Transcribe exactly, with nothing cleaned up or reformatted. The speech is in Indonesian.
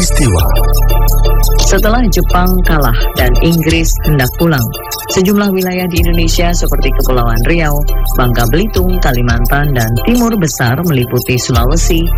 Istiwa. Setelah Jepang kalah dan Inggris hendak pulang, sejumlah wilayah di Indonesia seperti Kepulauan Riau, Bangka Belitung, Kalimantan, dan Timur Besar meliputi Sulawesi,